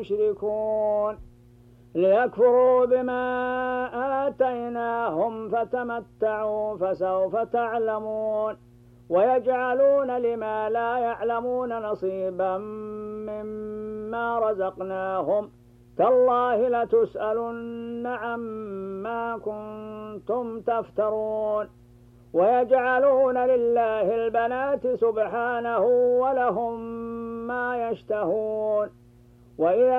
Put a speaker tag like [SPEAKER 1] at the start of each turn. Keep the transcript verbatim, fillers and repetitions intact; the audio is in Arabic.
[SPEAKER 1] يشركون ليكفروا بما آتيناهم فتمتعوا فسوف تعلمون ويجعلون لما لا يعلمون نصيبا مما رزقناهم تالله لتسألن عما كنتم تفترون ويجعلون لله البنات سبحانه ولهم ما يشتهون وإذا